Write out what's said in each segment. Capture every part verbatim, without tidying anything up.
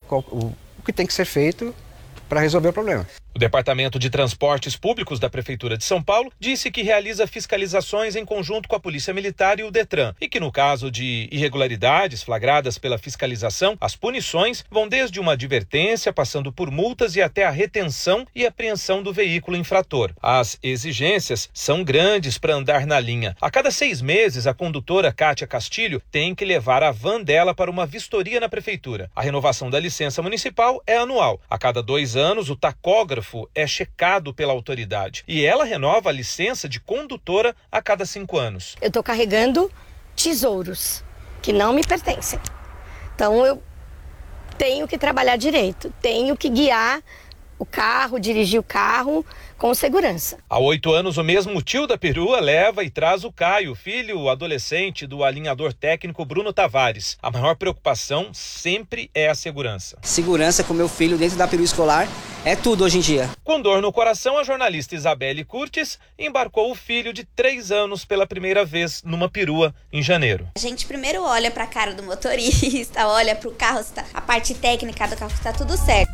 qual, o, o que tem que ser feito para resolver o problema. O Departamento de Transportes Públicos da Prefeitura de São Paulo disse que realiza fiscalizações em conjunto com a Polícia Militar e o Detran e que no caso de irregularidades flagradas pela fiscalização, as punições vão desde uma advertência, passando por multas e até a retenção e apreensão do veículo infrator. As exigências são grandes para andar na linha. A cada seis meses, a condutora Kátia Castilho tem que levar a van dela para uma vistoria na Prefeitura. A renovação da licença municipal é anual. A cada dois anos, o tacógrafo é checado pela autoridade e ela renova a licença de condutora a cada cinco anos. Eu estou carregando tesouros que não me pertencem. Então eu tenho que trabalhar direito, tenho que guiar o carro, dirigir o carro com segurança. Há oito anos, o mesmo tio da perua leva e traz o Caio, filho adolescente do alinhador técnico Bruno Tavares. A maior preocupação sempre é a segurança. Segurança com meu filho dentro da perua escolar é tudo hoje em dia. Com dor no coração, a jornalista Isabelle Curtis embarcou o filho de três anos pela primeira vez numa perua em janeiro. A gente primeiro olha para a cara do motorista, olha para o carro, a parte técnica do carro está tudo certo.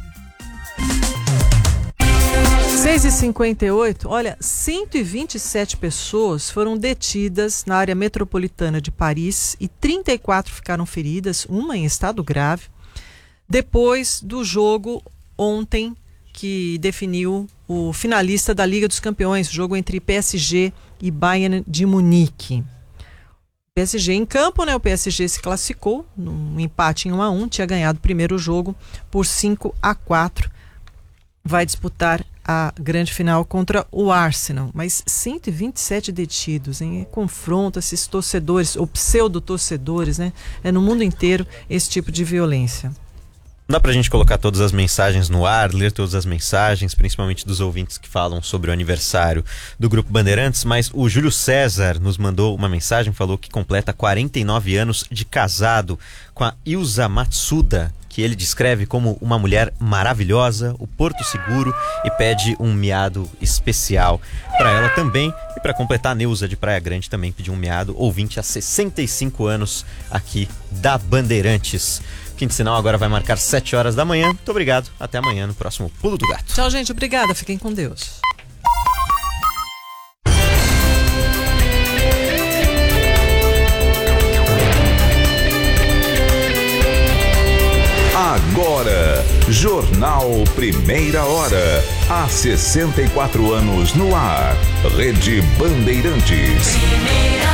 seis e cinquenta e oito, olha, cento e vinte e sete pessoas foram detidas na área metropolitana de Paris e trinta e quatro ficaram feridas, uma em estado grave, depois do jogo ontem que definiu o finalista da Liga dos Campeões, o jogo entre P S G e Bayern de Munique. P S G em campo, né? O P S G se classificou num empate em um a um, tinha ganhado o primeiro jogo por cinco a quatro. Vai disputar a grande final contra o Arsenal, mas cento e vinte e sete detidos, hein? Confronta esses torcedores, ou pseudo-torcedores, né? É no mundo inteiro esse tipo de violência. Não dá pra gente colocar todas as mensagens no ar, ler todas as mensagens, principalmente dos ouvintes que falam sobre o aniversário do Grupo Bandeirantes, mas o Júlio César nos mandou uma mensagem, falou que completa quarenta e nove anos de casado com a Ilza Matsuda, que ele descreve como uma mulher maravilhosa, o Porto Seguro, e pede um miado especial para ela também. E para completar, a Neuza de Praia Grande também pediu um miado, ouvinte há sessenta e cinco anos aqui da Bandeirantes. Quinto Sinal agora vai marcar sete horas da manhã. Muito obrigado, até amanhã no próximo Pulo do Gato. Tchau, gente, obrigada, fiquem com Deus. Agora, Jornal Primeira Hora. Há sessenta e quatro anos no ar. Rede Bandeirantes. Primeira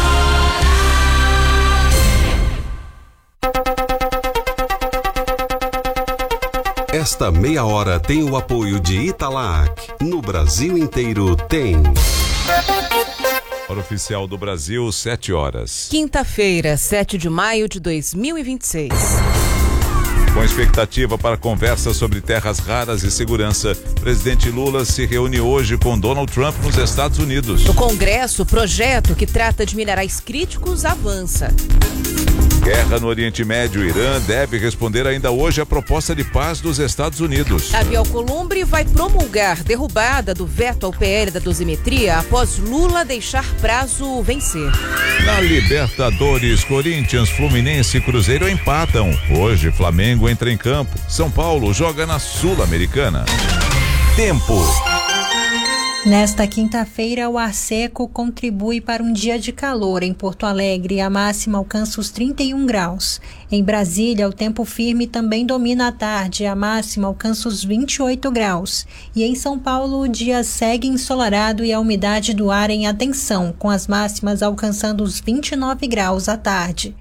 hora. Esta meia hora tem o apoio de Italac. No Brasil inteiro tem. Hora oficial do Brasil, sete horas. Quinta-feira, sete de maio de dois mil e vinte e seis. Com expectativa para conversa sobre terras raras e segurança, presidente Lula se reúne hoje com Donald Trump nos Estados Unidos. No Congresso, o projeto que trata de minerais críticos avança. Guerra no Oriente Médio. Irã deve responder ainda hoje à proposta de paz dos Estados Unidos. Davi Alcolumbre vai promulgar derrubada do veto ao P L da dosimetria após Lula deixar prazo vencer. Na Libertadores, Corinthians, Fluminense e Cruzeiro empatam. Hoje, Flamengo entra em campo. São Paulo joga na Sul-Americana. Tempo. Nesta quinta-feira, o ar seco contribui para um dia de calor em Porto Alegre. A máxima alcança os trinta e um graus. Em Brasília, o tempo firme também domina a tarde. A máxima alcança os vinte e oito graus. E em São Paulo, o dia segue ensolarado e a umidade do ar em atenção, com as máximas alcançando os vinte e nove graus à tarde.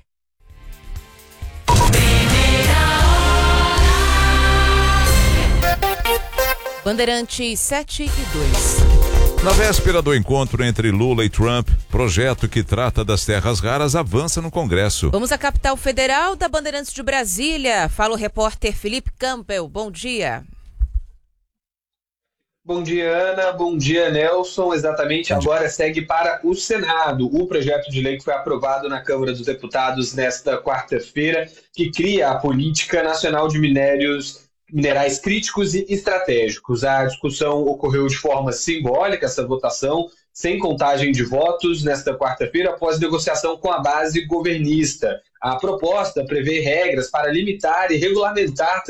Bandeirantes sete e dois. Na véspera do encontro entre Lula e Trump, projeto que trata das terras raras avança no Congresso. Vamos à capital federal da Bandeirantes de Brasília. Fala o repórter Felipe Campbell. Bom dia. Bom dia, Ana. Bom dia, Nelson. Exatamente, agora segue para o Senado o projeto de lei que foi aprovado na Câmara dos Deputados nesta quarta-feira, que cria a Política Nacional de Minérios Minerais Críticos e Estratégicos. A discussão ocorreu de forma simbólica, essa votação, sem contagem de votos, nesta quarta-feira, após negociação com a base governista. A proposta prevê regras para limitar e regulamentar